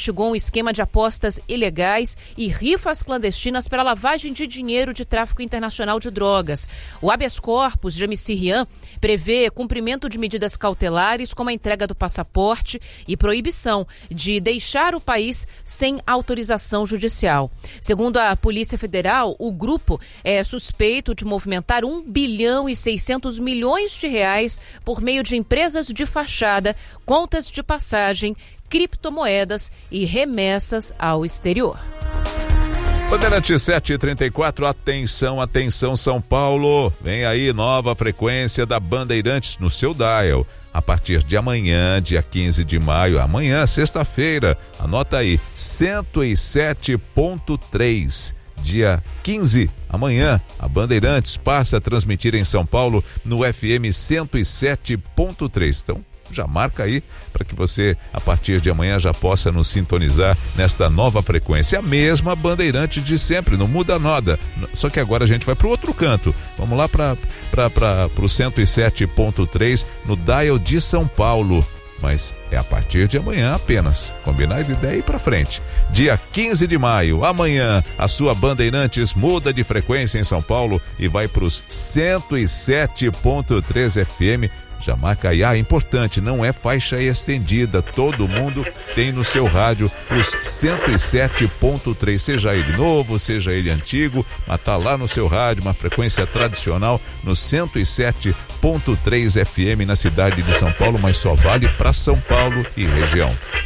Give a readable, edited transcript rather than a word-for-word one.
investigou um esquema de apostas ilegais e rifas clandestinas para lavagem de dinheiro de tráfico internacional de drogas. O habeas corpus de MC Rian prevê cumprimento de medidas cautelares, como a entrega do passaporte e proibição de deixar o país sem autorização judicial. Segundo a Polícia Federal, o grupo é suspeito de movimentar 1 bilhão e 600 milhões de reais por meio de empresas de fachada, contas de passagem, criptomoedas e remessas ao exterior. Bandeirante 734, atenção São Paulo, vem aí nova frequência da Bandeirantes no seu dial. A partir de amanhã, dia 15 de maio, amanhã, sexta-feira, anota aí, 107.3. Dia 15, amanhã, a Bandeirantes passa a transmitir em São Paulo no FM 107.3. Então, já marca aí para que você, a partir de amanhã, já possa nos sintonizar nesta nova frequência. A mesma Bandeirante de sempre, não muda nada. Só que agora a gente vai para o outro canto. Vamos lá para o 107.3 no dial de São Paulo. Mas é a partir de amanhã apenas. Combinado? Ideia e para frente. Dia 15 de maio, amanhã, a sua Bandeirantes muda de frequência em São Paulo e vai para os 107.3 FM. Já marca aí, importante, não é faixa estendida, todo mundo tem no seu rádio os 107.3, seja ele novo, seja ele antigo, mas tá lá no seu rádio, uma frequência tradicional no 107.3 FM na cidade de São Paulo, mas só vale para São Paulo e região.